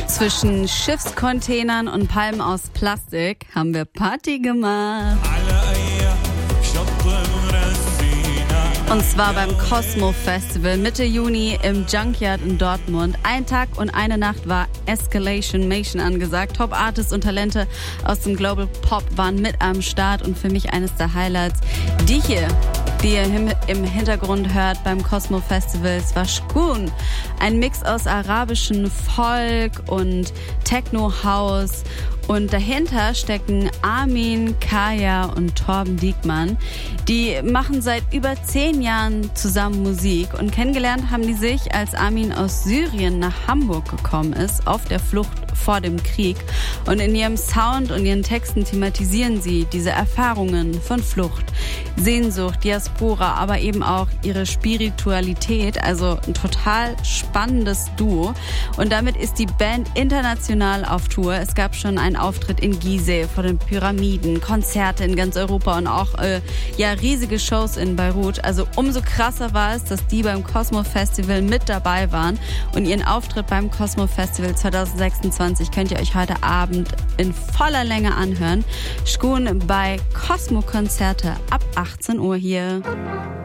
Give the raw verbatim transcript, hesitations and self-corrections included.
Zwischen Schiffscontainern und Palmen aus Plastik haben wir Party gemacht. Und zwar beim Cosmo Festival Mitte Juni im Junkyard in Dortmund. Ein Tag und eine Nacht war Escalation Mation angesagt. Top-Artists und Talente aus dem Global Pop waren mit am Start und für mich eines der Highlights. Die hier, die ihr im Hintergrund hört beim Cosmo Festival, war Shkoon. Ein Mix aus arabischem Folk und Techno-House. Und dahinter stecken Armin, Kaya und Torben Diekmann. Die machen seit über zehn Jahren zusammen Musik. Und kennengelernt haben die sich, als Armin aus Syrien nach Hamburg gekommen ist, auf der Flucht vor dem Krieg. Und in ihrem Sound und ihren Texten thematisieren sie diese Erfahrungen von Flucht, Sehnsucht, Diaspora, aber eben auch ihre Spiritualität. Also ein total spannendes Duo. Und damit ist die Band international auf Tour. Es gab schon einen Auftritt in Gizeh vor den Pyramiden, Konzerte in ganz Europa und auch äh, ja riesige Shows in Beirut. Also umso krasser war es, dass die beim Cosmo Festival mit dabei waren. Und ihren Auftritt beim Cosmo Festival zwanzig sechsundzwanzig könnt ihr euch heute Abend in voller Länge anhören. Shkoon bei Cosmo Konzerte ab achtzehn Uhr hier.